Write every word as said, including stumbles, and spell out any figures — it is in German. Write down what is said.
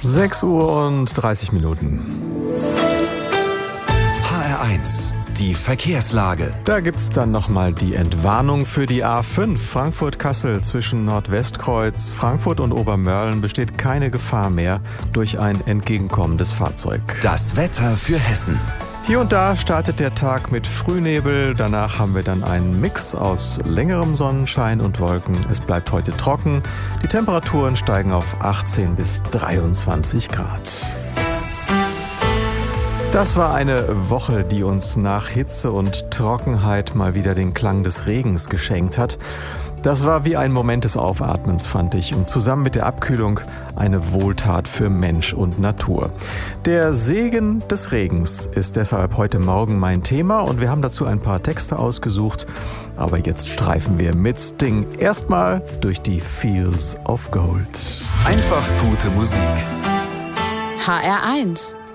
sechs Uhr und dreißig Minuten. H R eins, die Verkehrslage. Da gibt's dann nochmal die Entwarnung für die A fünf Frankfurt-Kassel zwischen Nordwestkreuz, Frankfurt und Obermörlen besteht keine Gefahr mehr durch ein entgegenkommendes Fahrzeug. Das Wetter für Hessen. Hier und da startet der Tag mit Frühnebel, danach haben wir dann einen Mix aus längerem Sonnenschein und Wolken. Es bleibt heute trocken, die Temperaturen steigen auf achtzehn bis dreiundzwanzig Grad. Das war eine Woche, die uns nach Hitze und Trockenheit mal wieder den Klang des Regens geschenkt hat. Das war wie ein Moment des Aufatmens, fand ich, und zusammen mit der Abkühlung eine Wohltat für Mensch und Natur. Der Segen des Regens ist deshalb heute Morgen mein Thema und wir haben dazu ein paar Texte ausgesucht. Aber jetzt streifen wir mit Sting erstmal durch die Fields of Gold. Einfach gute Musik. H R eins